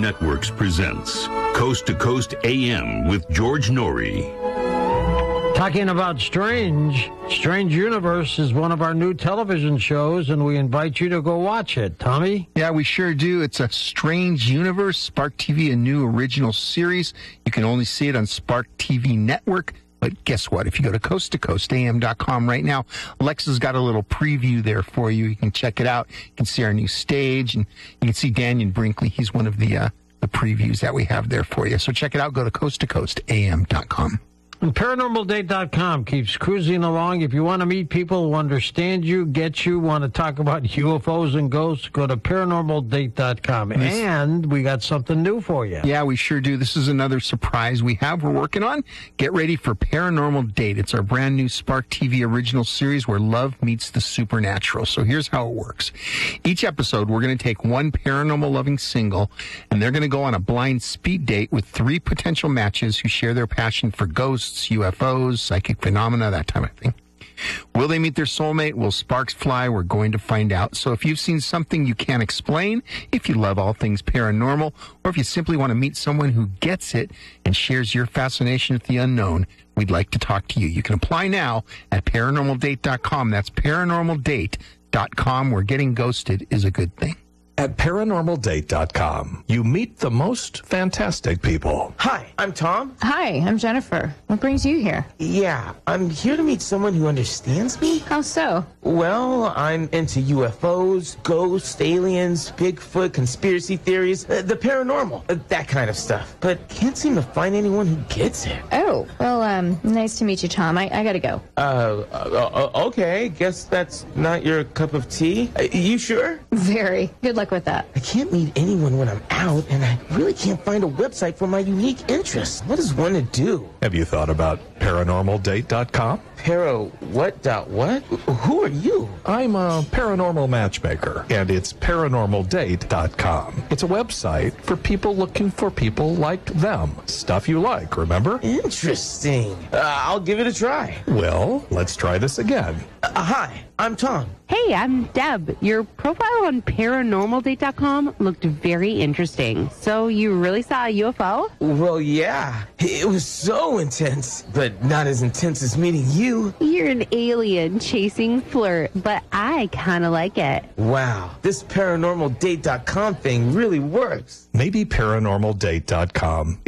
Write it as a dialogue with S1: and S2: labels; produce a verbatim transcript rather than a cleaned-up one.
S1: Networks presents Coast to Coast A M with George Norrie.
S2: Talking about Strange, Strange Universe is one of our new television shows, and we invite you to go watch it. Tommy?
S3: Yeah, we sure do. It's a Strange Universe, Spark T V, a new original series. You can only see it on Spark T V Network. But guess what? If you go to coast to coast A M dot com right now, Alexa's got a little preview there for you. You can check it out. You can see our new stage, and you can see Daniel Brinkley. He's one of the uh, the previews that we have there for you. So check it out. Go to coast to coast A M dot com.
S2: And paranormal date dot com keeps cruising along. If you want to meet people who understand you, get you, want to talk about U F Os and ghosts, go to paranormal date dot com. And we got something new for you.
S3: Yeah, we sure do. This is another surprise we have we're working on. Get ready for Paranormal Date. It's our brand new Spark T V original series where love meets the supernatural. So here's how it works. Each episode, we're going to take one paranormal loving single, and they're going to go on a blind speed date with three potential matches who share their passion for ghosts, U F Os, psychic phenomena, that type of thing. Will they meet their soulmate? Will sparks fly? We're going to find out. So if you've seen something you can't explain, if you love all things paranormal, or if you simply want to meet someone who gets it and shares your fascination with the unknown, we'd like to talk to you. You can apply now at paranormal date dot com. That's paranormal date dot com, where getting ghosted is a good thing.
S4: At paranormal date dot com, you meet the most fantastic people.
S5: Hi, I'm Tom.
S6: Hi, I'm Jennifer. What brings you here?
S5: Yeah, I'm here to meet someone who understands me.
S6: How so?
S5: Well, I'm into U F Os, ghosts, aliens, Bigfoot, conspiracy theories, uh, the paranormal, uh, that kind of stuff. But can't seem to find anyone who gets it.
S6: Oh, well, um, nice to meet you, Tom. I, I gotta go.
S5: Uh, uh, uh, okay, guess that's not your cup of tea. Uh, you sure?
S6: Very. Good luck with that.
S5: I can't meet anyone when I'm out, and I really can't find a website for my unique interests. What is one to do?
S4: Have you thought about paranormal date dot com?
S5: Para what dot what? Who are you?
S4: I'm a paranormal matchmaker, and it's paranormal date dot com. It's a website for people looking for people like them. Stuff you like, remember?
S5: Interesting. Uh, I'll give it a try.
S4: Well, let's try this again.
S5: Uh, hi, I'm Tom.
S7: Hey, I'm Deb. Your profile on paranormal date dot com looked very interesting. So you really saw a U F O?
S5: Well, yeah. It was so intense, but not as intense as meeting you.
S7: You're an alien chasing flirt, but I kind of like it.
S5: Wow, this paranormal date dot com thing really works.
S4: Maybe paranormal date dot com